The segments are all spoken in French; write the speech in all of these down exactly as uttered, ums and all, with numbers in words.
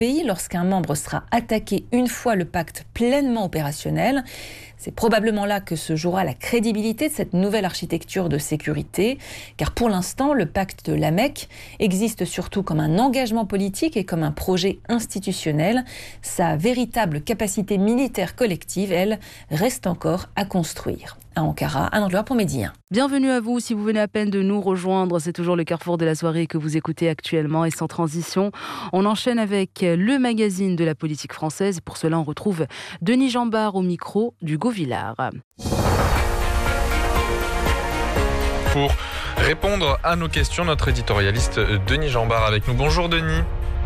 pays lorsqu'un membre sera attaqué une fois le pacte pleinement opérationnel. C'est probablement là que se jouera la crédibilité de cette nouvelle architecture de sécurité, car pour l'instant, le pacte de La Mecque existe surtout comme un engagement politique et comme un projet institutionnel. Sa véritable capacité militaire collective, elle, reste encore à construire. À Ankara, Anne Angloire pour Midi un. Bienvenue à vous, si vous venez à peine de nous rejoindre, c'est toujours le carrefour de la soirée que vous écoutez actuellement et sans transition. On enchaîne avec le magazine de la politique française. Pour cela, on retrouve Denis Jambard au micro d'Hugo Villard. Pour répondre à nos questions, notre éditorialiste Denis Jambard avec nous. Bonjour Denis.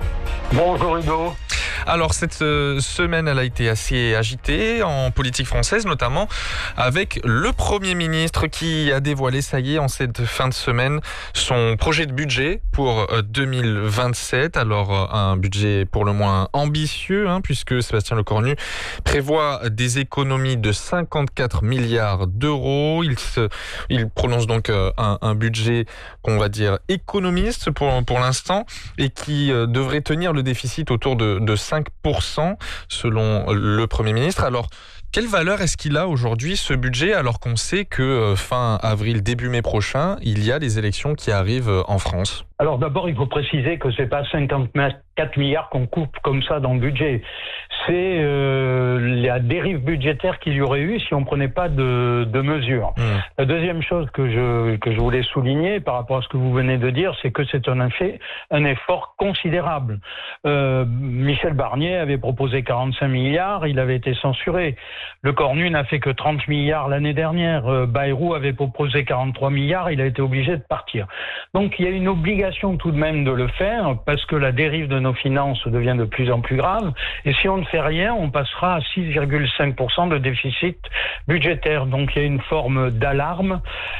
Bonjour Hugo. Alors cette euh, semaine, elle a été assez agitée en politique française, notamment avec le Premier ministre qui a dévoilé, ça y est, en cette fin de semaine, son projet de budget pour euh, deux mille vingt-sept. Alors euh, un budget pour le moins ambitieux, hein, puisque Sébastien Lecornu prévoit des économies de cinquante-quatre milliards d'euros. Il, se, il prononce donc euh, un, un budget qu'on va dire économiste pour, pour l'instant et qui euh, devrait tenir le déficit autour de, de cinq pour cent selon le Premier ministre. Alors, quelle valeur est-ce qu'il a aujourd'hui ce budget alors qu'on sait que fin avril, début mai prochain, il y a les élections qui arrivent en France ? Alors d'abord, il faut préciser que c'est pas cinquante-quatre milliards qu'on coupe comme ça dans le budget. C'est euh, la dérive budgétaire qu'il y aurait eu si on prenait pas de, de mesures. Mmh. La deuxième chose que je que je voulais souligner par rapport à ce que vous venez de dire, c'est que c'est un effet, un effort considérable. Euh, Michel Barnier avait proposé quarante-cinq milliards, il avait été censuré. Le Cornu n'a fait que trente milliards l'année dernière. Euh, Bayrou avait proposé quarante-trois milliards, il a été obligé de partir. Donc il y a une obligation tout de même de le faire parce que la dérive de nos finances devient de plus en plus grave et si on ne fait rien, on passera à six virgule cinq pour cent de déficit budgétaire. Donc il y a une forme d'alarme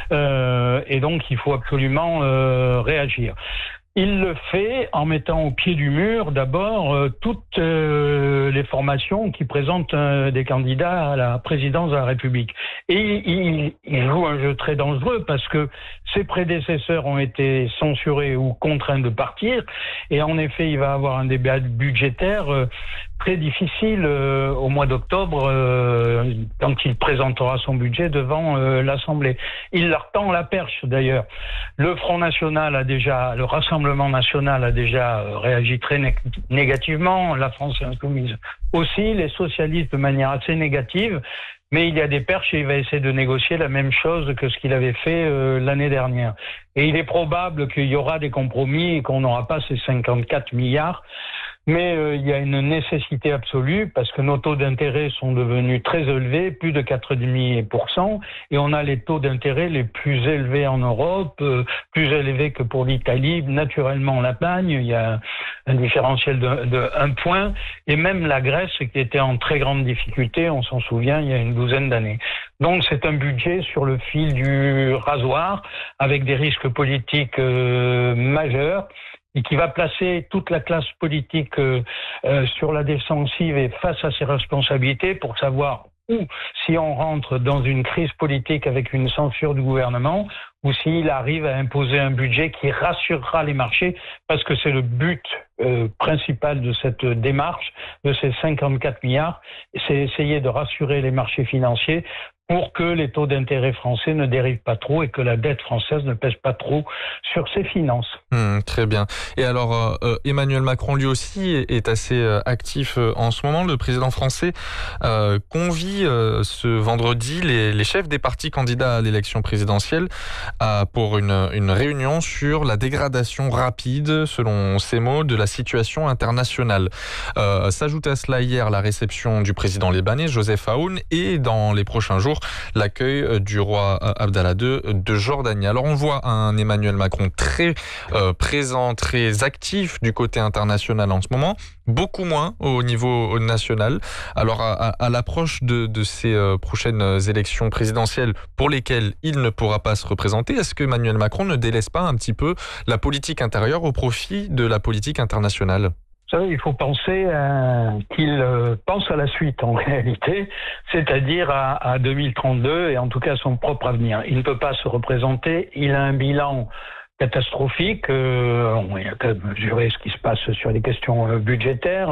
euh, et donc il faut absolument euh, réagir. Il le fait en mettant au pied du mur d'abord euh, toutes euh, les formations qui présentent euh, des candidats à la présidence de la République. Et il, il joue un jeu très dangereux parce que ses prédécesseurs ont été censurés ou contraints de partir. Et en effet, il va avoir un débat budgétaire euh, très difficile euh, au mois d'octobre euh, quand il présentera son budget devant euh, l'Assemblée. Il leur tend la perche d'ailleurs. Le Front National a déjà, le Rassemblement national a déjà réagi très né- négativement, la France insoumise aussi, les socialistes de manière assez négative, mais il y a des perches et il va essayer de négocier la même chose que ce qu'il avait fait euh, l'année dernière. Et il est probable qu'il y aura des compromis et qu'on n'aura pas ces cinquante-quatre milliards. Mais euh, il y a une nécessité absolue parce que nos taux d'intérêt sont devenus très élevés, plus de quatre virgule cinq pour cent, et on a les taux d'intérêt les plus élevés en Europe, euh, plus élevés que pour l'Italie. Naturellement, l'Espagne, il y a un différentiel de, de un point, et même la Grèce qui était en très grande difficulté, on s'en souvient, il y a une douzaine d'années. Donc c'est un budget sur le fil du rasoir, avec des risques politiques euh, majeurs, et qui va placer toute la classe politique euh, euh, sur la défensive et face à ses responsabilités pour savoir ou si on rentre dans une crise politique avec une censure du gouvernement ou s'il arrive à imposer un budget qui rassurera les marchés, parce que c'est le but euh, principal de cette démarche, de ces cinquante-quatre milliards, c'est essayer de rassurer les marchés financiers pour que les taux d'intérêt français ne dérivent pas trop et que la dette française ne pèse pas trop sur ses finances. Mmh, très bien. Et alors, euh, Emmanuel Macron, lui aussi, est assez euh, actif euh, en ce moment. Le président français euh, convie euh, ce vendredi les, les chefs des partis candidats à l'élection présidentielle euh, pour une, une réunion sur la dégradation rapide, selon ses mots, de la situation internationale. Euh, s'ajoute à cela hier la réception du président libanais, Joseph Aoun, et dans les prochains jours, l'accueil du roi Abdallah deux de Jordanie. Alors on voit un Emmanuel Macron très euh, présent, très actif du côté international en ce moment, beaucoup moins au niveau national. Alors à, à, à l'approche de, de ces euh, prochaines élections présidentielles pour lesquelles il ne pourra pas se représenter, est-ce que Emmanuel Macron ne délaisse pas un petit peu la politique intérieure au profit de la politique internationale ? Vous savez, il faut penser à, qu'il euh, pense à la suite en réalité, c'est-à-dire à, à deux mille trente-deux et en tout cas à son propre avenir. Il ne peut pas se représenter, il a un bilan catastrophique, euh, il y a qu'à mesurer ce qui se passe sur les questions euh, budgétaires.